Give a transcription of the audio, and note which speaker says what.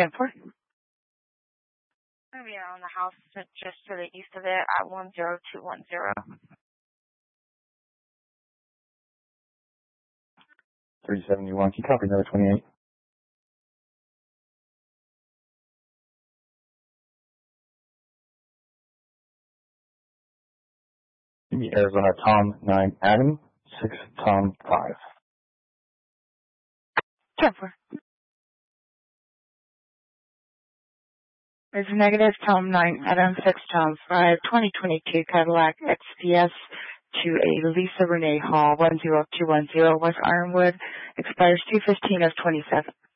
Speaker 1: 10-4.
Speaker 2: Going to be on the house just to the east of it at 10210.
Speaker 3: 371. Can you copy another 28? Give me Arizona Tom 9 Adam 6 Tom 5.
Speaker 1: 10-4. It's negative Tom 9 Adam 6 Tom 5 2022 Cadillac XPS to a Lisa Renee Hall 10210 West Ironwood, expires 2/15/27.